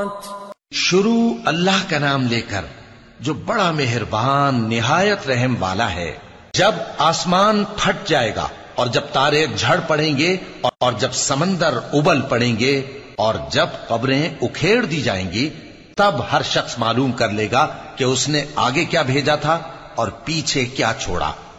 शुरू अल्लाह का नाम लेकर जो बड़ा मेहरबान निहायत रहम वाला है। जब आसमान फट जाएगा और जब तारे झड़ पड़ेंगे और जब समंदर उबल पड़ेंगे और जब कब्रें उखेड़ दी जाएंगी, तब हर शख्स मालूम कर लेगा कि उसने आगे क्या भेजा था और पीछे क्या छोड़ा।